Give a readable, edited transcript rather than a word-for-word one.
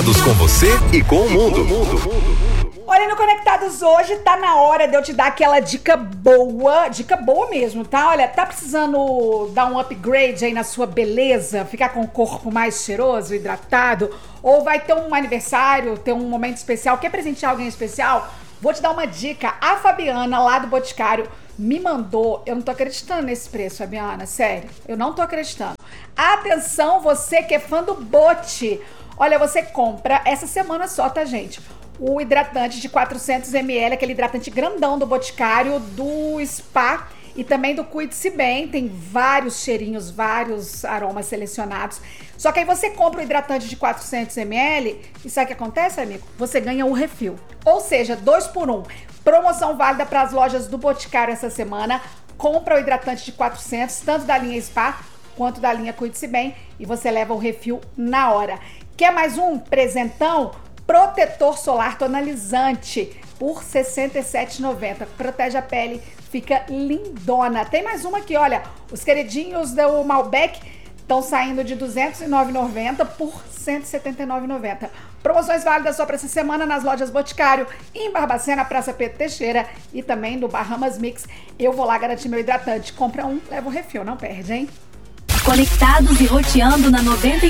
Com você e com o mundo. Olha, no Conectados hoje tá na hora de eu te dar aquela dica boa mesmo, tá? Olha, tá precisando dar um upgrade aí na sua beleza, ficar com o corpo mais cheiroso, hidratado, ou vai ter um aniversário, ter um momento especial, quer presentear alguém especial? Vou te dar uma dica. A Fabiana, lá do Boticário, me mandou, eu não tô acreditando nesse preço, Fabiana, sério, eu não tô acreditando. Atenção, você que é fã do Bote. Olha, você compra essa semana só, tá, gente? O hidratante de 400 ml, aquele hidratante grandão do Boticário, do Spa e também do Cuide-se Bem. Tem vários cheirinhos, vários aromas selecionados. Só que aí você compra o hidratante de 400 ml e sabe o que acontece, amigo? Você ganha o refil. Ou seja, 2 por 1. Promoção válida para as lojas do Boticário essa semana. Compra o hidratante de 400, tanto da linha Spa quanto da linha Cuide-se Bem, e você leva o refil na hora. Quer mais um presentão? Protetor solar tonalizante por R$ 67,90. Protege a pele, fica lindona. Tem mais uma aqui, olha. Os queridinhos do Malbec estão saindo de R$ 209,90 por R$ 179,90. Promoções válidas só para essa semana nas lojas Boticário, em Barbacena, Praça Pedro Teixeira e também no Bahamas Mix. Eu vou lá garantir meu hidratante. Compra um, leva o refil, não perde, hein? Conectados e roteando na 90.